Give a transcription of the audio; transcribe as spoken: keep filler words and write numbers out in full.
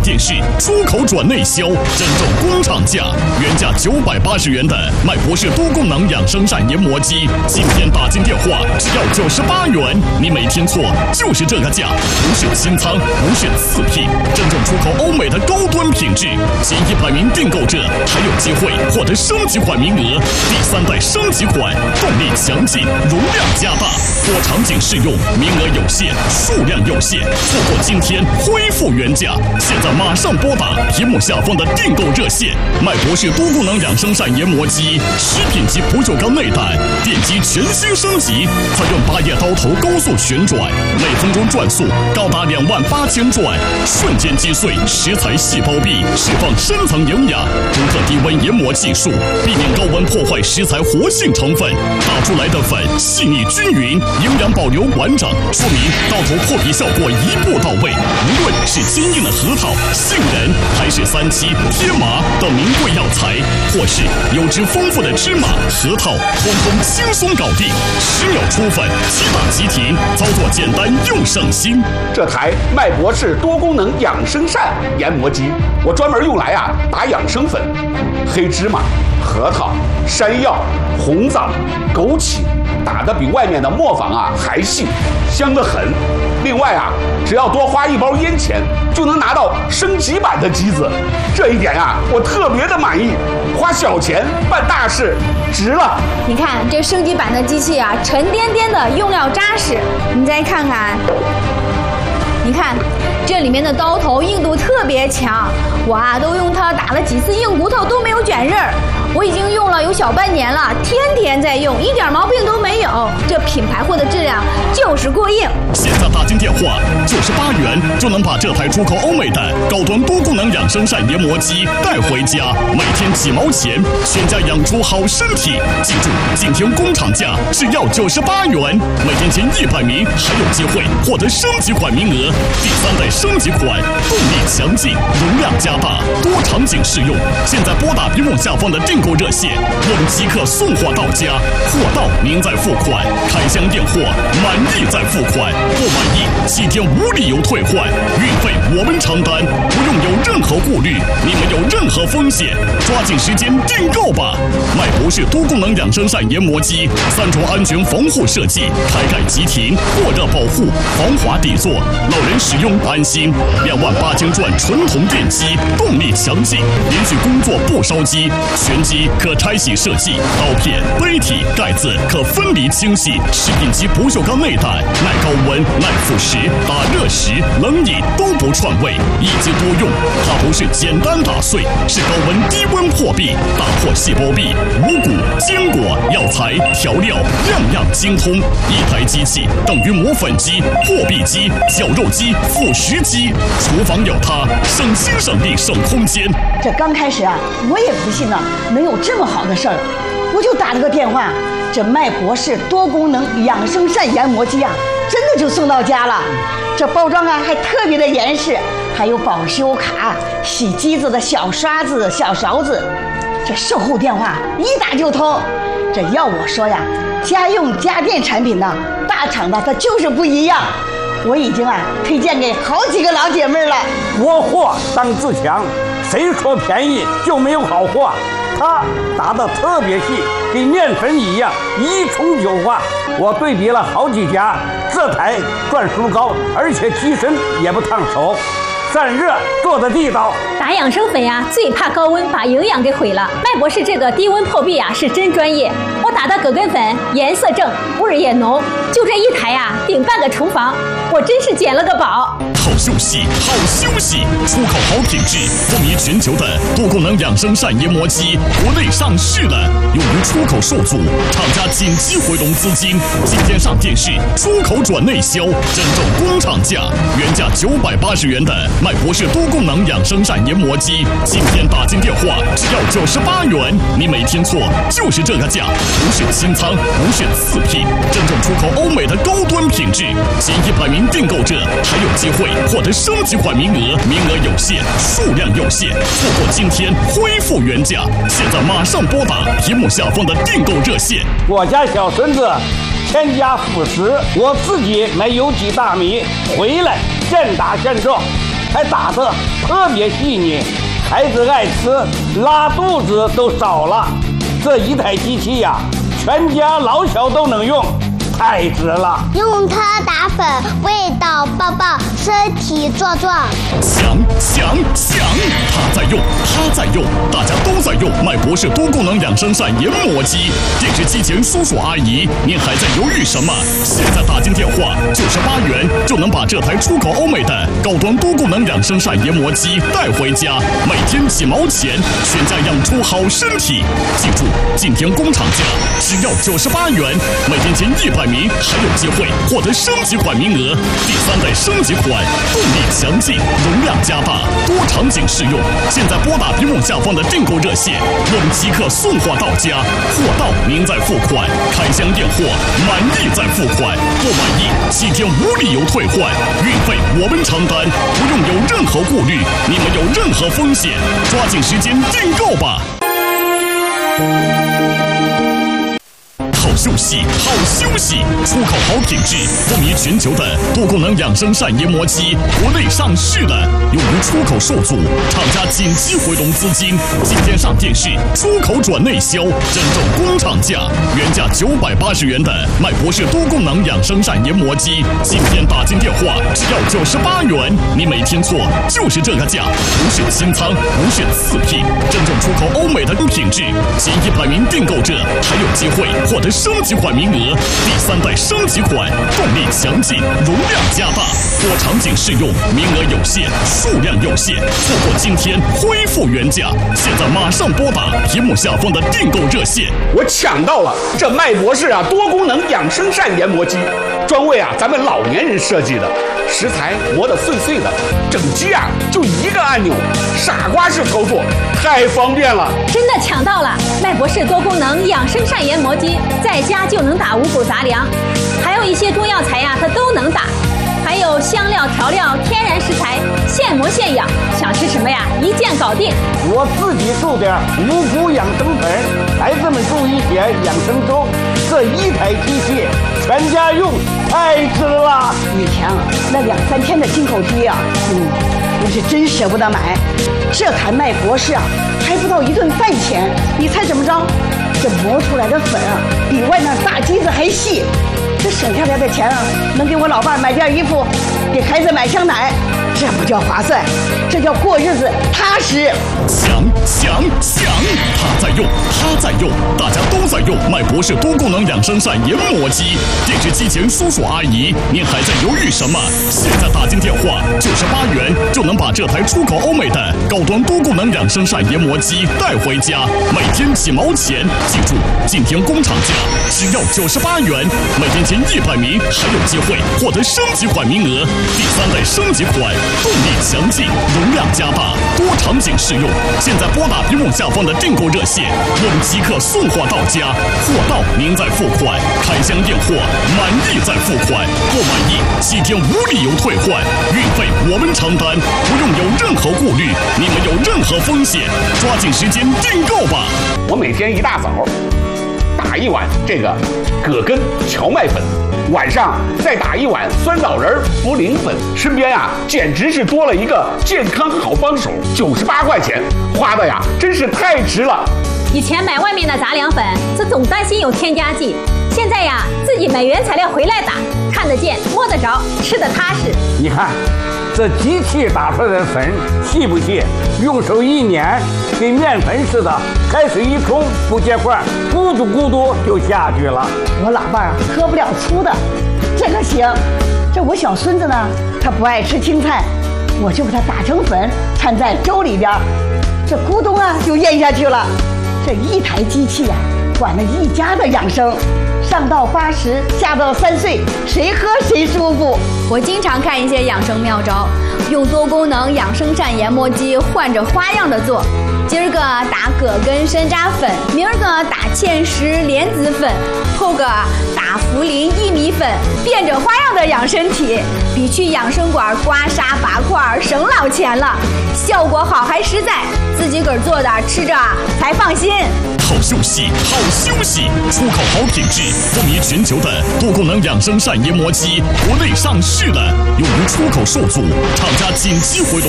电视，出口转内销，真正工厂价，原价九百八十元的麦博士多功能养生膳研磨机，今天打进电话只要九十八元，你没听错，就是这个价，不是清仓，不是次品，真正出口欧美的高端品质。前一百名订购者还有机会获得升级款名额，第三代升级款，动力强劲，容量加大，多场景适用，名额有限，数量有限，错过今天恢复原价。现在马上拨打屏幕下方的订购热线，麦博士多功能养生膳研磨机，食品级不锈钢内胆，电机全新升级，采用八叶刀头高速旋转，每分钟转速高达两万八千转，瞬间击碎食材细胞壁，释放深层营养。独特低温研磨技术，避免高温破坏食材活性成分，打出来的粉细腻均匀，营养保留完整，说明刀头破皮效果一步到位。无论是坚硬的核桃、杏仁，还是三七、天麻等名贵药材，或是油脂丰富的芝麻、核桃，通通轻松搞定，十秒出粉，七打即停，操作简单又省心。 这台麦博士多功能养生膳研磨机，我专门用来啊打养生粉，黑芝麻、核桃、山药、红枣、枸杞，打得比外面的磨坊啊还细，香得很。另外啊，只要多花一包烟钱，就能拿到升级版的机子，这一点啊，我特别的满意。花小钱办大事，值了。 你看这升级版的机器啊，沉甸甸的，用料扎实。你再看看，你看这里面的刀头硬度特别强，我啊都用它打了几次硬骨头都没有卷刃儿。我已经用了有小半年了，天天在用，一点毛病都没有。这品牌货的质量就是过硬。 现在打进电话，九十八元就能把这台出口欧美的高端多功能养生膳研磨机带回家，每天几毛钱，全家养出好身体。记住，今天工厂价只要九十八元，每天前一百名还有机会获得升级款名额。第三代升级款，动力强劲，容量加大，多场景适用。现在拨打屏幕下方的订购热线，我们即刻送货到家，货到您再付款，开箱验货，满意再付款，不满意七天无理由退换，运费我们承担，不用有任何顾虑，你们有任何风险，抓紧时间订购吧。麦博士多功能养生膳研磨机，三重安全防护设计，开盖即停，过热保护，防滑底座，老人使用安心。两万八千转纯铜电机，动力强劲，连续工作不烧机，全机可拆洗设计，刀片、杯体、盖子可分离清洗，食品级不锈钢内胆，耐高温、耐腐蚀，打热食、冷饮都不串味，一机多用。它不是简单打碎，是高温低温破壁，打破细胞壁，五谷、坚果、药材、调料，样样精通。一台机器等于磨粉机、破壁机、绞肉机、腐蚀机，厨房有它，省心省力省空间。 这刚开始啊，我也不信呢、啊，能有这么好的事儿，我就打了个电话，这麦博士多功能养生膳研磨机啊，真的就送到家了。这包装啊还特别的严实，还有保修卡、洗机子的小刷子、小勺子。这售后电话一打就通。这要我说呀，家用家电产品呢，大厂的它就是不一样。我已经啊推荐给好几个老姐妹了。 窝货当自强，谁说便宜就没有好货？它打得特别细，跟面粉一样，一冲就化。我对比了好几家，这台转速高，而且机身也不烫手，散热做的地道。 打养生粉呀、啊，最怕高温把营养给毁了。麦博士这个低温破壁啊，是真专业。我打的葛根粉颜色正，味儿也浓，就这一台呀、啊，顶半个厨房，我真是捡了个宝。 好休息，好休息，出口好品质，风靡全球的多功能养生膳研磨机，国内上市的，由于出口受阻，厂家紧急回笼资金，今天上电视，出口转内销，真正工厂价，原价九百八十元的麦博士多功能养生膳研磨机，今天打进电话只要九十八元，你没听错，就是这个价，不是清仓，不是次品，真正出口欧美的高端品质，前一百名订购者还有机会获得升级款名额，名额有限，数量有限，错过今天恢复原价，现在马上拨打屏幕下方的订购热线。 我家小孙子添加辅食，我自己买有机大米回来现打现做， 还打得特别细腻，孩子爱吃，拉肚子都少了。这一台机器呀，全家老小都能用，太值了。 用它打粉，味道棒棒，身体壮壮。 响响响！他在用，他在用，大家都在用麦博士多功能养生膳研磨机。电视机前叔叔阿姨，您还在犹豫什么？现在打进电话，九十八元就能把这台出口欧美的高端多功能养生膳研磨机带回家，每天几毛钱，全家养出好身体。记住，今天工厂价只要九十八元，每天前一百名还有机会获得升级款名额。第三代升级款，动力强劲，容量加大，多场景适用。现在拨打屏幕下方的订购热线，我们即刻送货到家，货到您再付款，开箱验货，满意再付款，不满意七天无理由退换，运费我们承担，不用有任何顾虑，你们有任何风险，抓紧时间订购吧。好休息，好休息！出口好品质，风靡全球的多功能养生膳研磨机，国内上市的，由于出口受阻，厂家紧急回笼资金，今天上电视，出口转内销，真正工厂价，原价九百八十元的麦博士多功能养生膳研磨机，今天打进电话只要九十八元，你没听错，就是这个价，不是清仓，不是次品，真正出口欧美的品质，前一百名订购者还有机会获得升级款名额，第三代升级款，动力强劲，容量加大，多场景适用，名额有限，数量有限，错过今天恢复原价。现在马上拨打屏幕下方的订购热线。 我抢到了这麦博士啊多功能养生膳研磨机，专为啊咱们老年人设计的，食材磨得碎碎的，整机啊就一个按钮，傻瓜式操作，太方便了。 真的抢到了麦博士多功能养生膳研磨机，在家就能打五谷杂粮，还有一些中药材呀，它都能打。还有香料、调料、天然食材，现磨现养，想吃什么呀，一键搞定。 我自己做点五谷养生粉，孩子们做一些养生粥，这一台机器全家用，太值了。 雨强，那两三千的进口机啊，嗯，我是真舍不得买。这台麦博士啊，还不到一顿饭钱，你猜怎么着？这磨出来的粉啊，比外面大机子还细。这省下来的钱啊，能给我老伴买件衣服，给孩子买箱奶，这不叫划算，这叫过日子踏实。 响响响！他在用，他在用，大家都在用麦博士多功能养生膳研磨机。电视机前叔叔阿姨，您还在犹豫什么？现在打进电话，九十八元就能把这台出口欧美的高端多功能养生膳研磨机带回家，每天几毛钱。记住，今天工厂价只要九十八元，每天前一百名还有机会获得升级款名额。第三代升级款，动力强劲，容量加大，多场景适用。现在拨打屏幕下方的订购热线，我们即刻送货到家，货到您再付款，开箱验货，满意再付款，不满意七天无理由退换，运费我们承担，不用有任何顾虑，你们有任何风险，抓紧时间订购吧。 我每天一大早打一碗这个葛根荞麦粉，晚上再打一碗酸枣仁茯苓粉，身边啊简直是多了一个健康好帮手。九十八块钱花的呀，真是太值了。 以前买外面的杂粮粉，这总担心有添加剂，现在呀自己买原材料回来打，看得见摸得着，吃得踏实。 你看这机器打出来的粉细不细？用手一捻，跟面粉似的，开水一冲不结块，咕嘟咕嘟就下去了。 我老伴儿喝不了粗的，这个行。这我小孙子呢，他不爱吃青菜，我就给他打成粉，掺在粥里边，这咕咚啊就咽下去了。这一台机器啊，管了一家的养生。上到八十，下到三岁，谁喝谁舒服。 我经常看一些养生妙招，用多功能养生膳研磨机换着花样的做。今儿个打葛根山楂粉，明儿个打芡实莲子粉，后个打茯苓薏米粉，变着花样的养身体，比去养生馆刮痧拔块省老钱了，效果好还实在，自己个儿做的吃着才放心。 好休息，好休息！出口好品质，风靡全球的多功能养生膳研磨机，国内上市的，由于出口受阻，厂家紧急回笼。